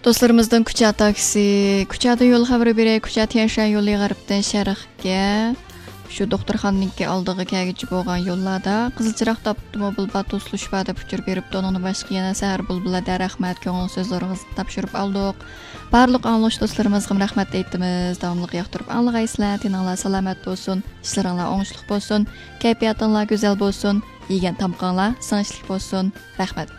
Dostlarımızdan Kucha taksi, Kuchada yo'l xabari berey, Kucha Tianshan yo'li g'arbdan sharqqa shu doktorxonaning oldiga kelguchi bo'lgan yo'llarda qizilchiroq avtomobil batoslush va'da puchur berib, donini boshqa yana sahar bulbulada rahmat ko'ngil so'zlaringizni topshirib oldik. Barliq anglash do'stlarimizga rahmat aytamiz. Davomli yoqtirib anglaysizlar, tininglar salomat bo'lsin, ishlaringlar o'ngishli bo'lsin, kayfiyatinglar go'zal bo'lsin, yegan tamqinglar sinchlik bo'lsin. Rahmat.